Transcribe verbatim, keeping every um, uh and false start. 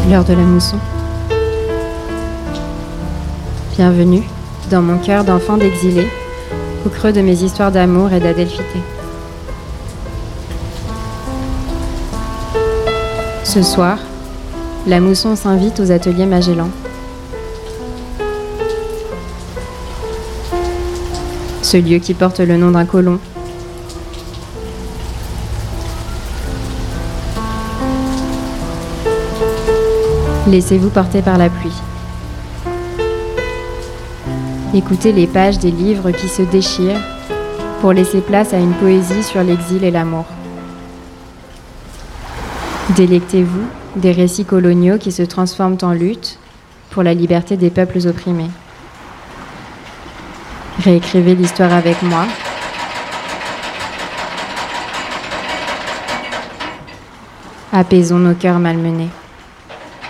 L'heure de la mousson. Bienvenue dans mon cœur d'enfant d'exilé, au creux de mes histoires d'amour et d'adelphité. Ce soir, la mousson s'invite aux ateliers Magellan. Ce lieu qui porte le nom d'un colon. Laissez-vous porter par la pluie. Écoutez les pages des livres qui se déchirent pour laisser place à une poésie sur l'exil et l'amour. Délectez-vous des récits coloniaux qui se transforment en lutte pour la liberté des peuples opprimés. Réécrivez l'histoire avec moi. Apaisons nos cœurs malmenés.